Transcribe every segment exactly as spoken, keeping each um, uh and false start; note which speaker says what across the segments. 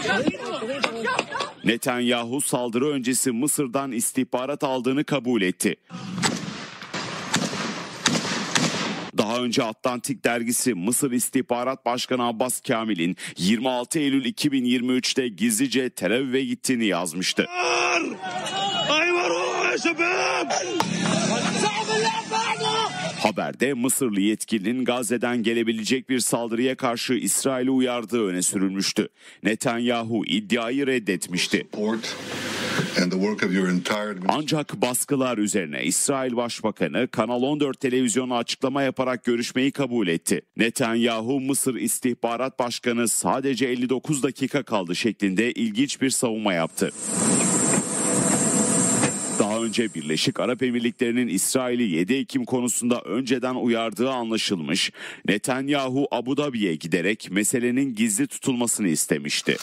Speaker 1: Netanyahu saldırı öncesi Mısır'dan istihbarat aldığını kabul etti. Daha önce Atlantik dergisi Mısır İstihbarat Başkanı Abbas Kamil'in yirmi altı Eylül iki bin yirmi üç'te gizlice Tel Aviv'e gittiğini yazmıştı. Haberde Mısırlı yetkilinin Gazze'den gelebilecek bir saldırıya karşı İsrail'i uyardığı öne sürülmüştü. Netanyahu iddiayı reddetmişti. Ancak baskılar üzerine İsrail Başbakanı Kanal on dört televizyonu açıklama yaparak görüşmeyi kabul etti. Netanyahu, Mısır İstihbarat Başkanı sadece elli dokuz dakika kaldı şeklinde ilginç bir savunma yaptı. Daha önce Birleşik Arap Emirlikleri'nin İsrail'i yedi Ekim konusunda önceden uyardığı anlaşılmış. Netanyahu Abu Dhabi'ye giderek meselenin gizli tutulmasını istemişti.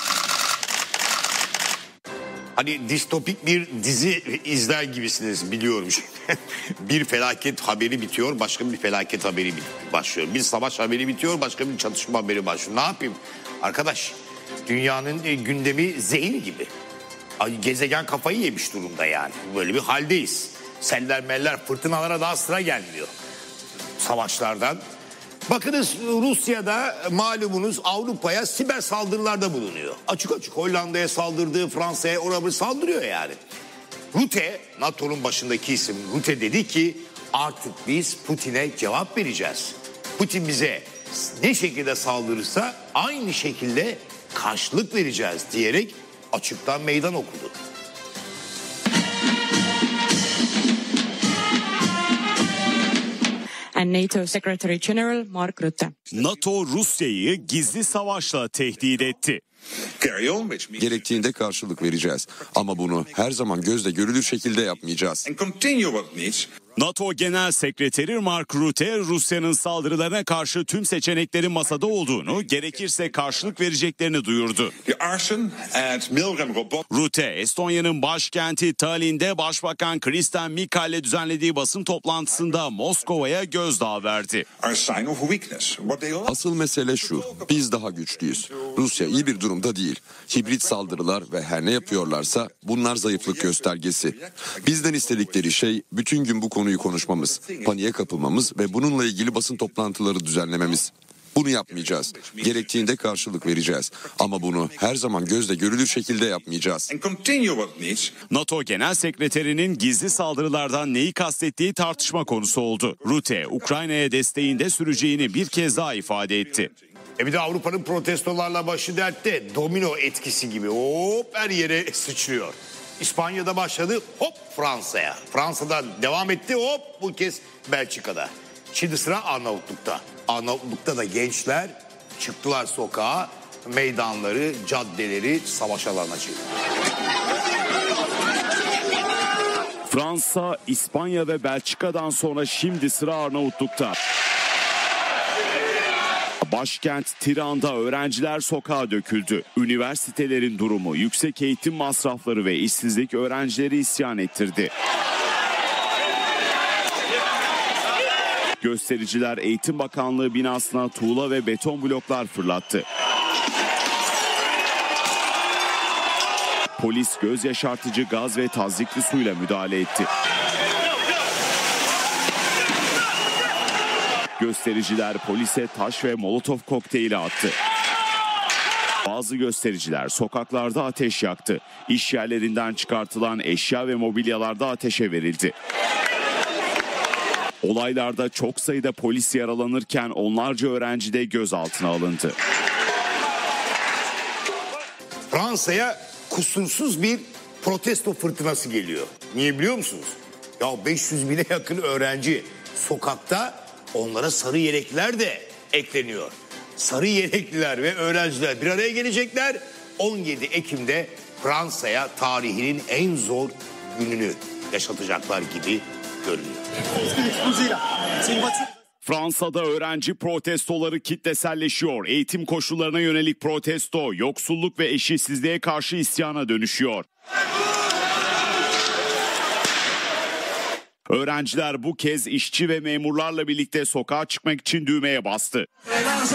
Speaker 2: Hani distopik bir dizi izler gibisiniz biliyorum. Bir felaket haberi bitiyor, başka bir felaket haberi başlıyor. Bir savaş haberi bitiyor, başka bir çatışma haberi başlıyor. Ne yapayım? Arkadaş, dünyanın gündemi zehir gibi. Gezegen kafayı yemiş durumda yani. Böyle bir haldeyiz. Seller meller, fırtınalara daha sıra gelmiyor. Savaşlardan. Bakınız, Rusya'da malumunuz Avrupa'ya siber saldırılarda bulunuyor. Açık açık Hollanda'ya saldırdı, Fransa'ya oraya saldırıyor yani. Rutte, NATO'nun başındaki isim Rutte dedi ki artık biz Putin'e cevap vereceğiz. Putin bize ne şekilde saldırırsa aynı şekilde karşılık vereceğiz diyerek açıktan meydan okudu.
Speaker 3: NATO Secretary General Mark Rutte.
Speaker 1: NATO Rusya'yı gizli savaşla tehdit etti.
Speaker 4: Gerektiğinde karşılık vereceğiz. Ama bunu her zaman gözle görülür şekilde yapmayacağız.
Speaker 1: NATO Genel Sekreteri Mark Rutte, Rusya'nın saldırılarına karşı tüm seçeneklerin masada olduğunu, gerekirse karşılık vereceklerini duyurdu. Rutte, Estonya'nın başkenti Tallinn'de Başbakan Kristen Mikhal'le düzenlediği basın toplantısında Moskova'ya gözdağı verdi.
Speaker 4: Asıl mesele şu, biz daha güçlüyüz. Rusya iyi bir durumda değil. Hibrit saldırılar ve her ne yapıyorlarsa bunlar zayıflık göstergesi. Bizden istedikleri şey bütün gün bu konuyu konuşmamız, paniğe kapılmamız ve bununla ilgili basın toplantıları düzenlememiz. Bunu yapmayacağız. Gerektiğinde karşılık vereceğiz. Ama bunu her zaman gözle görülür şekilde yapmayacağız.
Speaker 1: NATO Genel Sekreterinin gizli saldırılardan neyi kastettiği tartışma konusu oldu. Rutte, Ukrayna'ya desteğinde süreceğini bir kez daha ifade etti.
Speaker 2: E bir de Avrupa'nın protestolarla başı dertte, domino etkisi gibi hop her yere sıçrıyor. İspanya'da başladı, hop Fransa'ya. Fransa'dan devam etti, hop bu kez Belçika'da. Şimdi sıra Arnavutluk'ta. Arnavutluk'ta da gençler çıktılar sokağa, meydanları, caddeleri savaş alanına çevirdi.
Speaker 1: Fransa, İspanya ve Belçika'dan sonra şimdi sıra Arnavutluk'ta. Başkent Tiran'da öğrenciler sokağa döküldü. Üniversitelerin durumu, yüksek eğitim masrafları ve işsizlik öğrencileri isyan ettirdi. Göstericiler Eğitim Bakanlığı binasına tuğla ve beton bloklar fırlattı. Polis göz yaşartıcı gaz ve tazyikli suyla müdahale etti. Göstericiler polise taş ve molotof kokteyli attı. Bazı göstericiler sokaklarda ateş yaktı. İş yerlerinden çıkartılan eşya ve mobilyalarda ateşe verildi. Olaylarda çok sayıda polis yaralanırken onlarca öğrenci de gözaltına alındı.
Speaker 2: Fransa'ya kusursuz bir protesto fırtınası geliyor. Niye biliyor musunuz? Ya beş yüz bine yakın öğrenci sokakta, onlara sarı yelekliler de ekleniyor. Sarı yelekliler ve öğrenciler bir araya gelecekler. on yedi Ekim'de Fransa'ya tarihinin en zor gününü yaşatacaklar gibi görünüyor.
Speaker 1: Fransa'da öğrenci protestoları kitleselleşiyor. Eğitim koşullarına yönelik protesto, yoksulluk ve eşitsizliğe karşı isyana dönüşüyor. Öğrenciler bu kez işçi ve memurlarla birlikte sokağa çıkmak için düğmeye bastı.